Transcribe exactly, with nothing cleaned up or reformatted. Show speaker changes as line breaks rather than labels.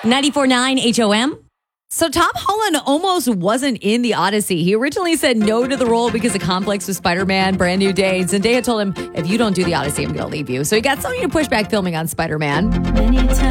ninety-four point nine H O M. So Tom Holland almost wasn't in the Odyssey. He originally said no to the role because of conflicts with Spider-Man, Brand New Day. And Zendaya told him, if you don't do the Odyssey, I'm going to leave you. So he got Sony to push back filming on Spider-Man.